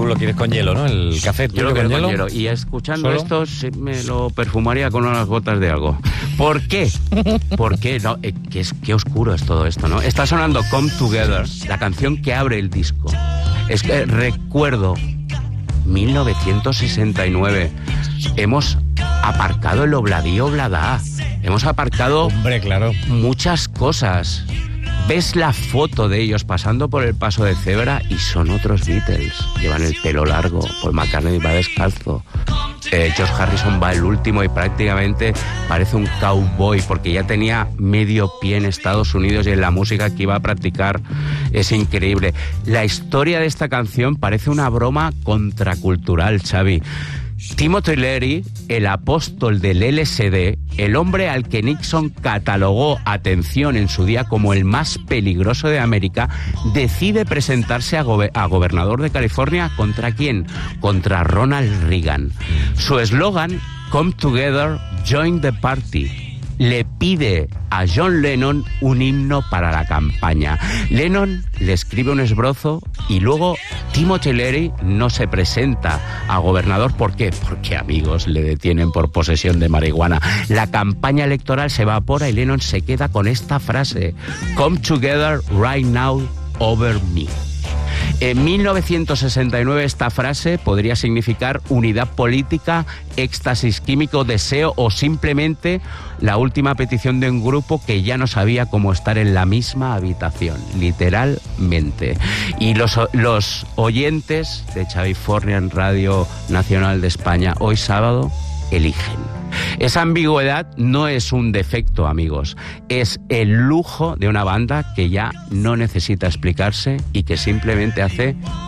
tú lo quieres con hielo, ¿no? El café yo lo quiero con hielo. Y escuchando esto me lo perfumaría con unas gotas de algo. ¿Por qué? ¿Por qué? No, qué oscuro es todo esto, ¿no? Está sonando Come Together, la canción que abre el disco. Es que recuerdo 1969. Hemos aparcado el Obladí Oblada. Hemos aparcado, hombre, claro, muchas cosas. Ves la foto de ellos pasando por el paso de cebra y son otros Beatles. Llevan el pelo largo, Paul McCartney va descalzo. George Harrison va el último y prácticamente parece un cowboy porque ya tenía medio pie en Estados Unidos y en la música que iba a practicar es increíble. La historia de esta canción parece una broma contracultural, Xavi. Timothy Leary, el apóstol del LSD, el hombre al que Nixon catalogó, atención, en su día como el más peligroso de América, decide presentarse a gobernador de California. ¿Contra quién? Contra Ronald Reagan. Su eslogan, Come Together, Join the Party. Le pide a John Lennon un himno para la campaña. Lennon le escribe un esbozo y luego Timothy Leary no se presenta a gobernador. ¿Por qué? Porque, amigos, le detienen por posesión de marihuana. La campaña electoral se evapora y Lennon se queda con esta frase: Come together right now over me. En 1969 esta frase podría significar unidad política, éxtasis químico, deseo o simplemente la última petición de un grupo que ya no sabía cómo estar en la misma habitación, literalmente. Y los oyentes de Xavifornia en Radio Nacional de España hoy sábado eligen. Esa ambigüedad no es un defecto, amigos, es el lujo de una banda que ya no necesita explicarse y que simplemente hace